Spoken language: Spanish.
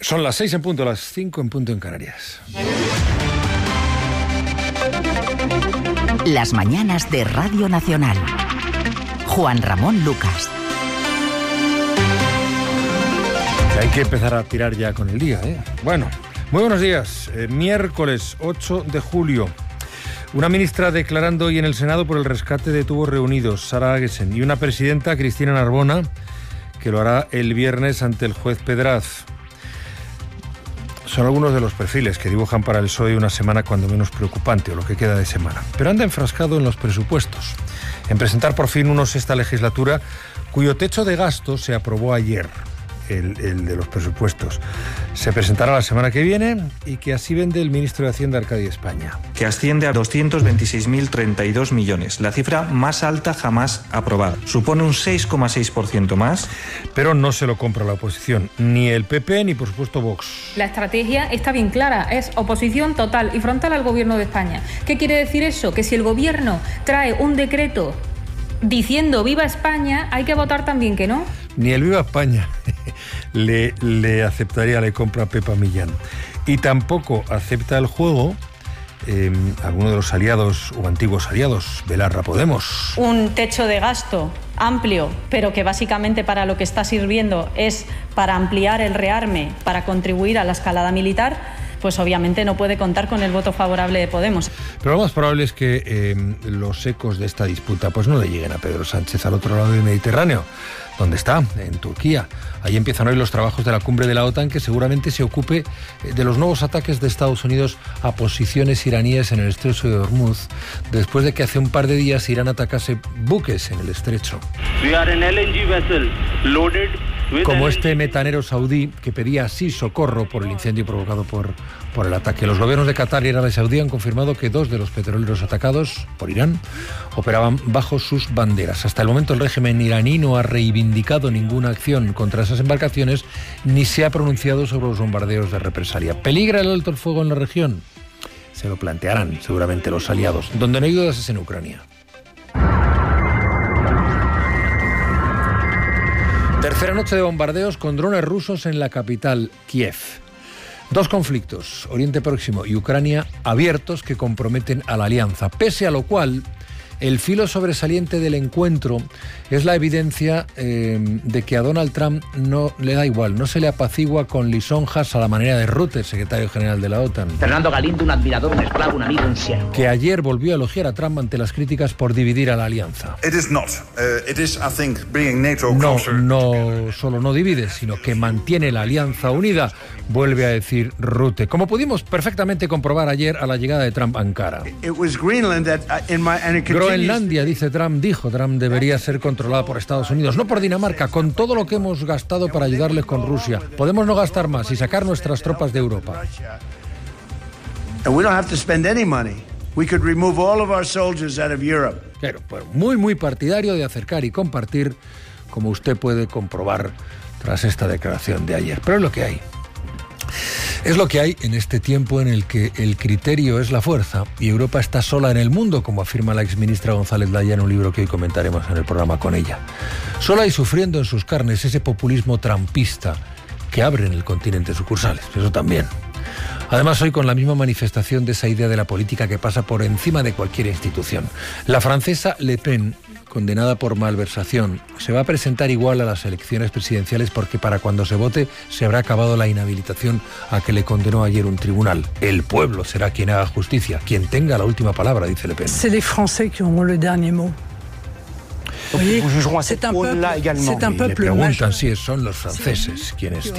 Son las 6 en punto, las 5 en punto en Canarias. Las mañanas de Radio Nacional. Juan Ramón Lucas. Hay que empezar a tirar ya con el día, ¿eh? Bueno, muy buenos días. Miércoles 8 de julio. Una ministra declarando hoy en el Senado por el rescate de tubos reunidos, Sara Aguesen, y una presidenta, Cristina Narbona, que lo hará el viernes ante el juez Pedraz. Son algunos de los perfiles que dibujan para el PSOE una semana cuando menos preocupante, o lo que queda de semana. Pero anda enfrascado en los presupuestos, en presentar por fin unos esta legislatura cuyo techo de gasto se aprobó ayer, el de los presupuestos. Se presentará la semana que viene y que así vende el ministro de Hacienda, Arcadio España. Que asciende a 226.032 millones, la cifra más alta jamás aprobada. Supone un 6,6% más. Pero no se lo compra la oposición, ni el PP ni por supuesto Vox. La estrategia está bien clara, es oposición total y frontal al gobierno de España. ¿Qué quiere decir eso? Que si el gobierno trae un decreto diciendo ¡Viva España!, hay que votar también que no. Ni el Viva España le aceptaría, le compra Pepa Millán. Y tampoco acepta el juego alguno de los aliados o antiguos aliados, Belarra Podemos. Un techo de gasto amplio, pero que básicamente para lo que está sirviendo es para ampliar el rearme, para contribuir a la escalada militar, pues obviamente no puede contar con el voto favorable de Podemos. Pero lo más probable es que los ecos de esta disputa pues no le lleguen a Pedro Sánchez al otro lado del Mediterráneo. ¿Dónde está? En Turquía. Ahí empiezan hoy los trabajos de la cumbre de la OTAN, que seguramente se ocupe de los nuevos ataques de Estados Unidos a posiciones iraníes en el estrecho de Hormuz, después de que hace un par de días Irán atacase buques en el estrecho. Como este metanero saudí que pedía así socorro por el incendio provocado por el ataque. Los gobiernos de Qatar y Arabia Saudí han confirmado que 2 de los petroleros atacados por Irán operaban bajo sus banderas. Hasta el momento el régimen iraní no ha reivindicado ninguna acción contra esas embarcaciones ni se ha pronunciado sobre los bombardeos de represalia. ¿Peligra el alto el fuego en la región? Se lo plantearán seguramente los aliados. Donde no hay dudas es en Ucrania. Tercera noche de bombardeos con drones rusos en la capital, Kiev. 2 conflictos, Oriente Próximo y Ucrania, abiertos que comprometen a la alianza, pese a lo cual el filo sobresaliente del encuentro es la evidencia de que a Donald Trump no le da igual, no se le apacigua con lisonjas a la manera de Rutte, secretario general de la OTAN. Fernando Galindo, un admirador, un esclavo, un amigo, un siervo. Que ayer volvió a elogiar a Trump ante las críticas por dividir a la alianza. No solo no divide, sino que mantiene la alianza unida, vuelve a decir Rutte. Como pudimos perfectamente comprobar ayer a la llegada de Trump a Ankara. Groenlandia, dijo Trump, debería ser controlada por Estados Unidos, no por Dinamarca, con todo lo que hemos gastado para ayudarles con Rusia. Podemos no gastar más y sacar nuestras tropas de Europa. Claro, pues muy partidario de acercar y compartir, como usted puede comprobar tras esta declaración de ayer. Pero es lo que hay. Es lo que hay en este tiempo en el que el criterio es la fuerza y Europa está sola en el mundo, como afirma la exministra González Laya en un libro que hoy comentaremos en el programa con ella. Sola y sufriendo en sus carnes ese populismo trumpista que abre en el continente sucursales, eso también. Además, hoy con la misma manifestación de esa idea de la política que pasa por encima de cualquier institución. La francesa Le Pen, condenada por malversación, se va a presentar igual a las elecciones presidenciales porque para cuando se vote se habrá acabado la inhabilitación a que le condenó ayer un tribunal. El pueblo será quien haga justicia, quien tenga la última palabra, dice Le Pen. C'est les Français qui auront le dernier mot. Le preguntan si son los franceses quienes